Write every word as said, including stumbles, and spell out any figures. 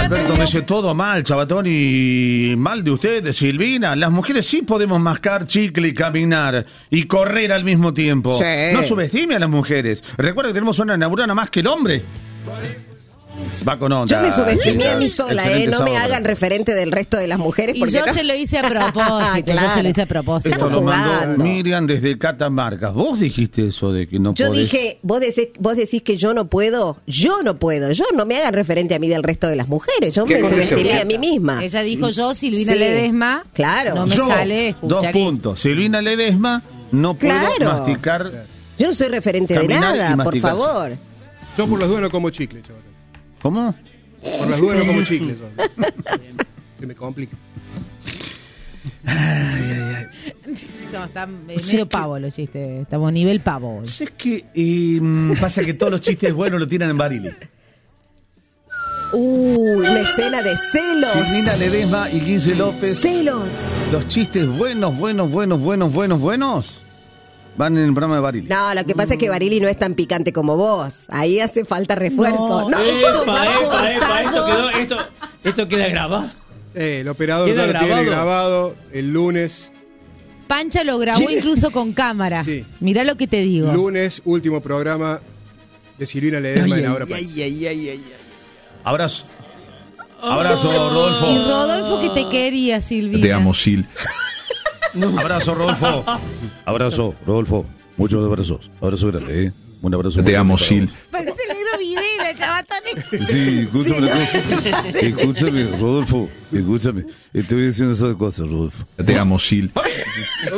Alberto me dice todo mal, Chabatón, y mal de ustedes, Silvina. Las mujeres sí podemos mascar chicle y caminar y correr al mismo tiempo. Sí. No subestime a las mujeres. Recuerda que tenemos una neurona más que el hombre. Va con onda. Yo me subestimé a mí sola, Excelente eh. No me sábado. hagan referente del resto de las mujeres. Y Porque yo no... se lo hice a propósito, Claro. yo se lo hice a propósito. Esto lo Estamos mandó jugando. Miriam desde Catamarca. Vos dijiste eso de que no Yo podés. dije, vos decís, vos decís que yo no puedo, yo no puedo, yo no me hagan referente a mí del resto de las mujeres, yo ¿Qué me condición? subestimé a mí misma. Ella dijo yo, Silvina Sí. Ledesma. Claro. No me Yo, sale dos escuchar. puntos. Silvina Ledesma, no puedo Claro. masticar. Yo no soy referente de Caminar y nada, por masticarse. favor. Yo por las dudas no como chicle, chaval. ¿Cómo? Por las dudas no como chicle. Yo. Se me complica. No, está medio pavo los chistes. Estamos nivel pavo. hoy. Es que eh, pasa que todos los chistes buenos lo tiran en Barili. Uh, una escena de celos. Silvina Ledesma y Guille López. Celos. Los chistes buenos, buenos, buenos, buenos, buenos, buenos van en el programa de Barili. No, lo que pasa es que Barili no es tan picante como vos. Ahí hace falta refuerzo. No. No, Epa, va epa, epa, esto cortando. quedó, esto, esto queda grabado. Eh, el operador ¿Queda ya lo tiene grabado? grabado el lunes. Pancha lo grabó incluso con cámara. Sí. Mirá lo que te digo. Lunes, último programa de Silvina Ledesma en Ahora Pancha. Ay, ay, ay, ay. Abrazo. Abrazo, Rodolfo. Y Rodolfo que te quería, Silvina. Te amo, Sil. Abrazo, Rodolfo. Abrazo, Rodolfo. Muchos abrazos. Abrazo grande, ¿eh? Un abrazo. Te muy amo, grande para Sil. vos. Parece el negro Videla, Chabatón. Sí, escúchame una cosa. Escúchame, Rodolfo. Escúchame. Te voy diciendo esas cosas, Rodolfo. Te amo, Sil.